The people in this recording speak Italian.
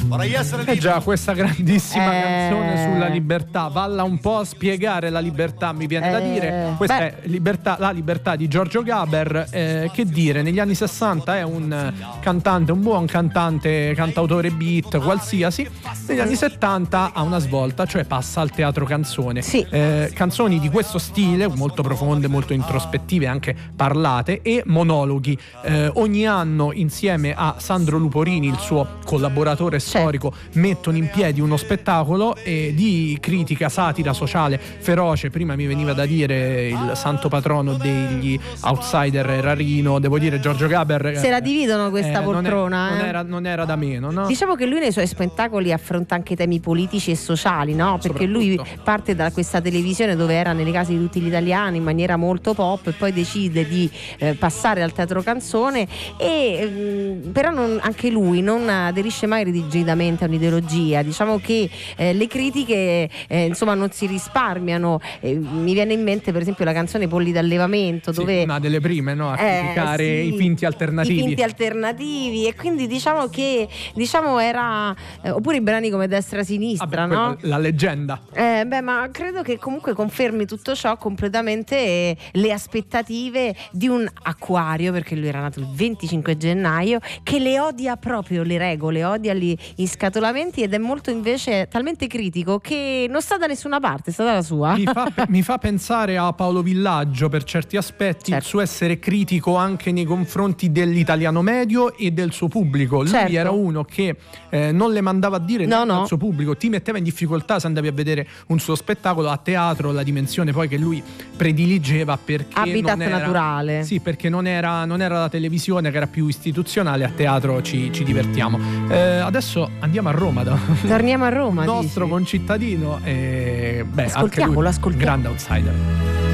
Già, questa grandissima canzone sulla libertà, valla un po' a spiegare la libertà, mi viene da dire. Questa è la libertà di Giorgio Gaber, che dire, negli anni 60 è un cantante, un buon cantante, cantautore beat, qualsiasi. Negli anni 70 ha una svolta, cioè passa al teatro canzone. Sì. Canzoni di questo stile, molto profonde, molto introspettive, anche parlate, e monologhi. Ogni anno, insieme a Sandro Luporini, il suo collaboratore storico, mettono in piedi uno spettacolo di critica, satira sociale feroce. Prima mi veniva da dire il santo patrono degli outsider era Rino. Devo dire, Giorgio Gaber se la dividono questa poltrona. Non era da meno, no? Diciamo che lui nei suoi spettacoli affronta anche temi politici e sociali, no? Perché lui parte da questa televisione dove era nelle case di tutti gli italiani in maniera molto pop, e poi decide di passare al teatro canzone, e però anche lui non aderisce mai rigidamente a un'ideologia. Diciamo che le critiche insomma non si risparmiano. Mi viene in mente per esempio la canzone Polli d'allevamento, dove una delle prime, no, a criticare i finti alternativi, e quindi diciamo che era oppure i brani come Destra Sinistra, no? La leggenda. Ma credo che comunque confermi tutto ciò completamente le aspettative di un Acquario, perché lui era nato il 25 gennaio, che le odia proprio le regole, odia gli scatolamenti, ed è molto invece talmente critico che non sta da nessuna parte, sta dalla sua. Mi fa pensare a Paolo Villaggio per certi aspetti, il suo essere critico anche nei confronti dell'italiano medio e del suo pubblico. Lui era uno che non le mandava a dire al suo pubblico, ti metteva in difficoltà se andavi a vedere un suo spettacolo a teatro, la dimensione poi che lui prediligeva, perché habitat naturale. Sì, perché non era la televisione, che era più istituzionale. A teatro ci divertiamo. Adesso andiamo a Roma. Torniamo a Roma. Il nostro concittadino, ascoltiamolo. Grande outsider.